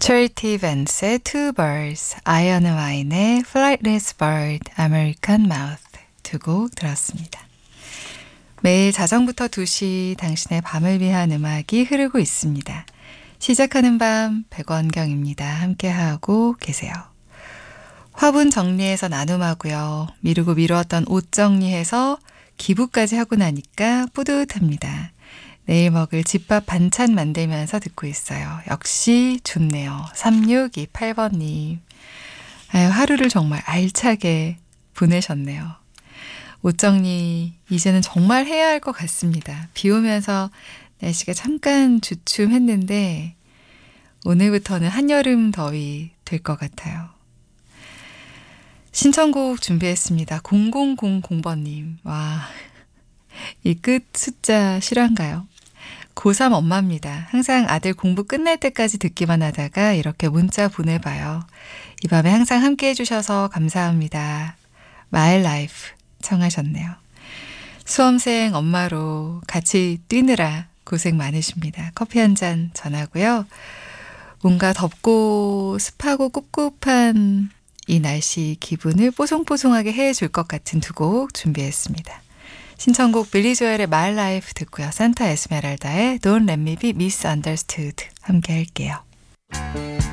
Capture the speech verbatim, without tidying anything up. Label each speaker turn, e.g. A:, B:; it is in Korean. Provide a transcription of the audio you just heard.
A: Charity Vance의 Two Birds, 아이언 와인의 Flightless Bird, American Mouth 두 곡 들었습니다. 매일 자정부터 두 시 당신의 밤을 위한 음악이 흐르고 있습니다. 시작하는 밤 백원경입니다. 함께하고 계세요. 화분 정리해서 나눔하고요. 미루고 미루었던 옷 정리해서 기부까지 하고 나니까 뿌듯합니다. 내일 먹을 집밥 반찬 만들면서 듣고 있어요. 역시 좋네요. 삼육이팔 번님. 아유, 하루를 정말 알차게 보내셨네요. 옷 정리 이제는 정말 해야 할 것 같습니다. 비 오면서 날씨가 잠깐 주춤했는데 오늘부터는 한여름 더위 될 것 같아요. 신청곡 준비했습니다. 공공공공 번님. 와, 이 끝 숫자 실화인가요? 고삼 엄마입니다. 항상 아들 공부 끝날 때까지 듣기만 하다가 이렇게 문자 보내봐요. 이 밤에 항상 함께 해주셔서 감사합니다. My Life 청하셨네요. 수험생 엄마로 같이 뛰느라 고생 많으십니다. 커피 한 잔 전하고요. 뭔가 덥고 습하고 꿉꿉한 이 날씨 기분을 뽀송뽀송하게 해줄 것 같은 두 곡 준비했습니다. 신청곡 빌리 조엘의 My Life 듣고요. 산타 에스메랄다의 Don't Let Me Be Misunderstood 함께 할게요.